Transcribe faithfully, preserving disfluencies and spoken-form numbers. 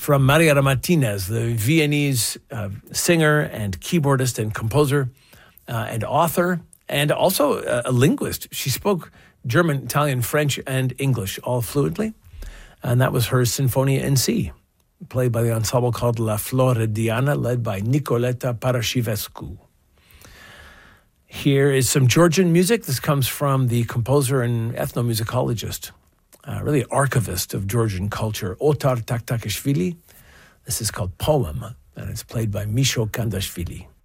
from Mariana Martinez, the Viennese uh, singer and keyboardist and composer uh, and author, and also a, a linguist. She spoke German, Italian, French, and English all fluently. And that was her Sinfonia in C, played by the ensemble called La Floridiana, led by Nicoleta Paraschivescu. Here is some Georgian music. This comes from the composer and ethnomusicologist, uh, really archivist of Georgian culture, Otar Taktakishvili. This is called Poem, and it's played by Misho Kandashvili.